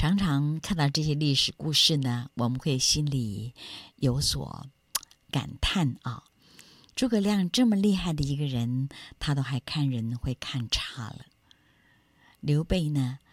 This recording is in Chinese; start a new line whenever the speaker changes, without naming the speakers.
常常看到这些历史故事呢，我们会心里有所感叹啊。诸葛亮这么厉害的一个人，他都还看人会看差了。刘备呢，